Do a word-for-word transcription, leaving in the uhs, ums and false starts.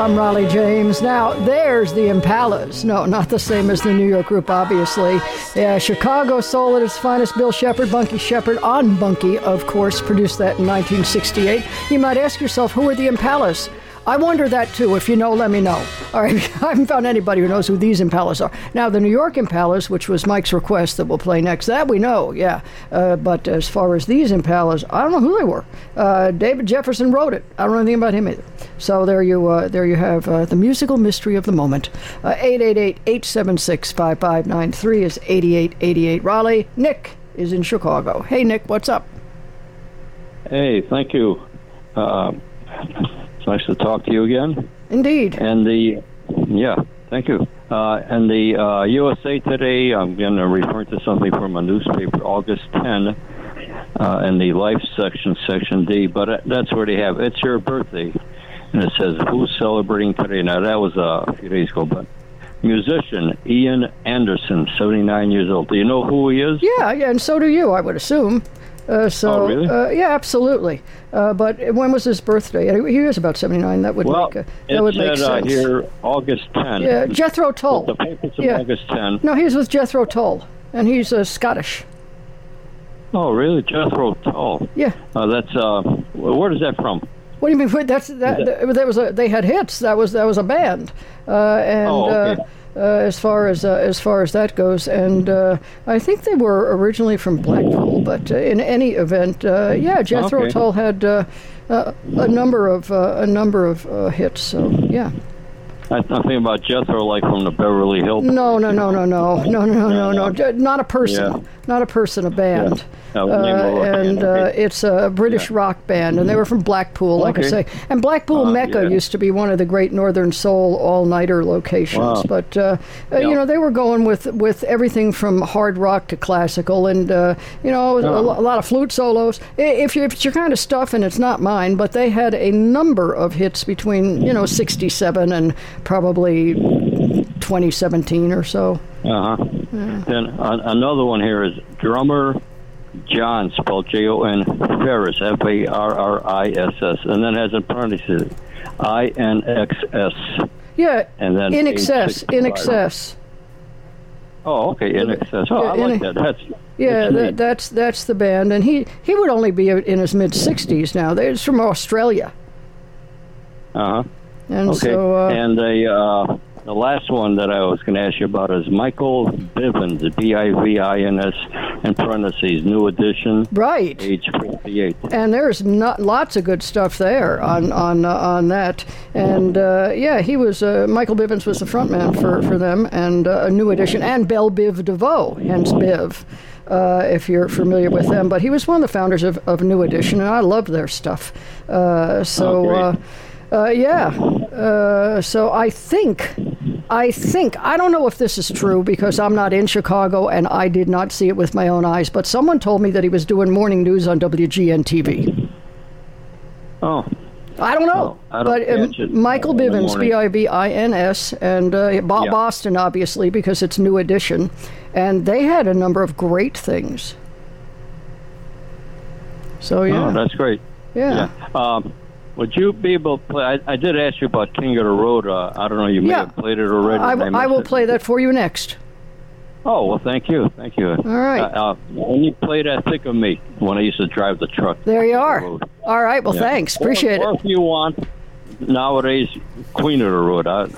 I'm Raleigh James. Now, there's the Impalas. No, not the same as the New York group, obviously. Yeah, Chicago soul at its finest. Bill Shepard, Bunky Shepard, on Bunky, of course, produced that in nineteen sixty-eight. You might ask yourself, who are the Impalas? I wonder that, too. If you know, let me know. All right, I haven't found anybody who knows who these Impalas are. Now, the New York Impalas, which was Mike's request that we'll play next, that we know, yeah. Uh, but as far as these Impalas, I don't know who they were. Uh, David Jefferson wrote it. I don't know anything about him either. So there you uh, there you have uh, the musical mystery of the moment. Uh, eight eight eight, eight seven six, five five nine three is eighty-eight eighty-eight. Raleigh, Nick is in Chicago. Hey, Nick, what's up? Hey, thank you. Uh, it's nice to talk to you again. Indeed. And the, yeah, thank you. Uh, and the uh, U S A Today, I'm going to refer to something from a newspaper, August tenth, uh, in the Life section, Section D, but that's where they have, it's your birthday. And it says, who's celebrating today? Now, that was uh, a few days ago, but musician Ian Anderson, seventy-nine years old. Do you know who he is? Yeah, yeah, and so do you, I would assume. Uh, so, oh, really? uh, yeah, absolutely. Uh, but when was his birthday? He was about seventy-nine. That would well, make a, that would said, make sense. Uh, here, August tenth. Yeah, Jethro Tull. The paper said yeah. August tenth. No, he's with Jethro Tull, and he's uh, Scottish. Oh, really? Jethro Tull. Yeah. Uh, that's uh, where is that from? What do you mean? That's that. That, that was a. They had hits. That was that was a band, uh, and oh, okay. uh, uh, as far as uh, as far as that goes, and uh, I think they were originally from Blackpool. But uh, in any event, uh, yeah, Jethro okay. Tull had uh, uh, a number of uh, a number of uh, hits. So yeah. I'm thinking about Jethro, like from the Beverly Hills. No, no, no, no, no, no, no, no, no, no. Not a person. Yeah. Not a person. A band. Yeah. Uh, uh, and uh, it's a British yeah. rock band, and they were from Blackpool, like okay. I say. And Blackpool uh, Mecca yeah. used to be one of the great Northern Soul all-nighter locations. Wow. But uh, yeah. uh, you know, they were going with with everything from hard rock to classical, and uh, you know, oh. a, a lot of flute solos. If, you, if it's your kind of stuff, and it's not mine, but they had a number of hits between you know sixty-seven and probably twenty seventeen or so. Uh huh. Yeah. Then uh, another one here is drummer John, spelled J O N, Farris, F A R R I S S, and then has in parentheses I N X S. Yeah, and then in excess, in excess. Oh, okay, in excess. Oh, yeah, I like that. That's yeah, that's, that, that's that's the band, and he he would only be in his mid sixties now. He's from Australia. Uh huh. And okay. so, uh, and the uh, the last one that I was going to ask you about is Michael Bivins, B I V I N S, in parentheses, new edition, right? Age fifty-eight. And there's not lots of good stuff there on on uh, on that. And uh, yeah, he was uh, Michael Bivins was the frontman for for them, and uh, a new edition, and Belle Biv DeVoe, hence Biv. Uh, if you're familiar with them, but he was one of the founders of, of New Edition, and I loved their stuff. Uh, so. Oh, uh, Uh, yeah, uh, so I think, I think, I don't know if this is true because I'm not in Chicago and I did not see it with my own eyes, but someone told me that he was doing morning news on W G N T V. Oh. I don't know, no, I don't but uh, Michael Bivins, B I V I N S, and uh, Bob yeah. Boston, obviously, because it's New Edition, and they had a number of great things. So, yeah. Oh, that's great. Yeah. yeah. Um, Would you be able to play? I, I did ask you about King of the Road. Uh, I don't know, you may yeah. have played it already. I, w- I will it. play that for you next. Oh, well, thank you. Thank you. All right. Uh, uh, when you played that, think of me when I used to drive the truck. There you are. The All right. Well, yeah. thanks. Appreciate or, it. Or if you want, nowadays, Queen of the Road. I,